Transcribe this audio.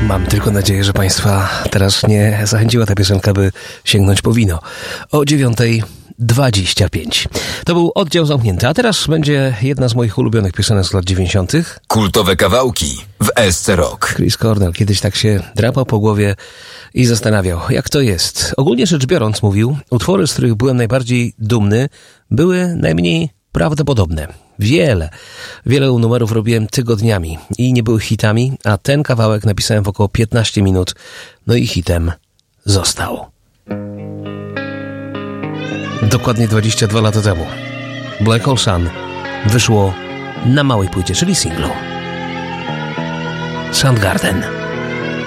Mam tylko nadzieję, że Państwa teraz nie zachęciła ta piosenka, by sięgnąć po wino. O 9:25. To był oddział zamknięty, a teraz będzie jedna z moich ulubionych piosenek z lat 90. Kultowe kawałki w SC Rock. Chris Cornell kiedyś tak się drapał po głowie i zastanawiał, jak to jest. Ogólnie rzecz biorąc, mówił, utwory, z których byłem najbardziej dumny, były najmniej prawdopodobne. Wiele numerów robiłem tygodniami i nie były hitami, a ten kawałek napisałem w około 15 minut, no i hitem został. Dokładnie 22 lata temu Black Hole Sun wyszło na małej płycie, czyli singlu. Soundgarden.